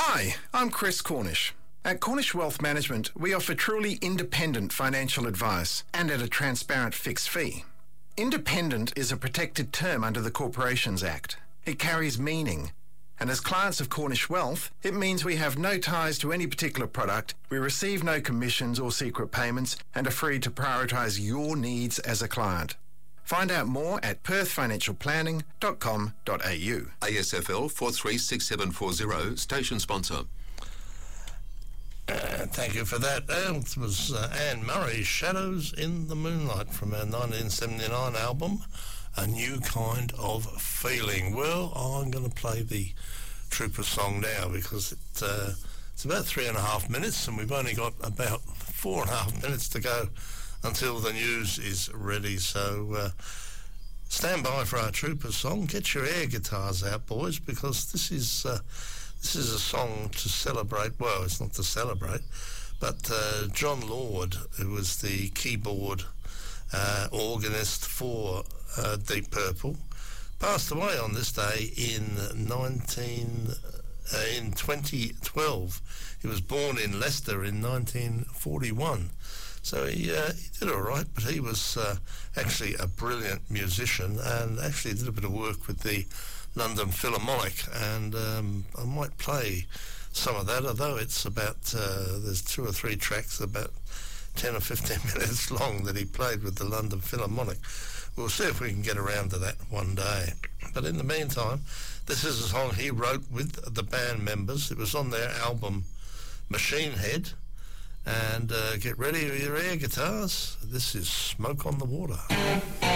Hi, I'm Chris Cornish. At Cornish Wealth Management, we offer truly independent financial advice and at a transparent fixed fee. Independent is a protected term under the Corporations Act. It carries meaning. And as clients of Cornish Wealth, it means we have no ties to any particular product, we receive no commissions or secret payments, and are free to prioritise your needs as a client. Find out more at perthfinancialplanning.com.au. ASFL 436740, station sponsor. Thank you for that. It was Anne Murray, Shadows in the Moonlight, from our 1979 album, A New Kind of Feeling. Well, I'm going to play the Trooper song now because it's about 3.5 minutes and we've only got about 4.5 minutes to go until the news is ready. So stand by for our Trooper song. Get your air guitars out, boys, because this is a song to celebrate. Well, it's not to celebrate, but John Lord, who was the keyboard organist for Deep Purple, passed away on this day in 2012. He was born in Leicester in 1941. So he did all right, but he was actually a brilliant musician and actually did a bit of work with the London Philharmonic, and I might play some of that, although it's about, there's 2 or 3 tracks about 10 or 15 minutes long that he played with the London Philharmonic. We'll see if we can get around to that one day. But in the meantime, this is a song he wrote with the band members. It was on their album Machine Head. And get ready with your air guitars. This is Smoke on the Water.